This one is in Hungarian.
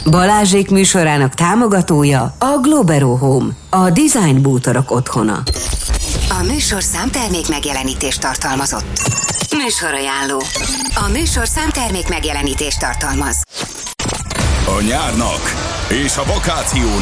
Balázsék műsorának támogatója a Globero Home, a design bútorok otthona. A műsor számtermék megjelenítést tartalmazott. Műsorajánló. A műsor számtermék megjelenítést tartalmaz. A nyárnak és a vakációnak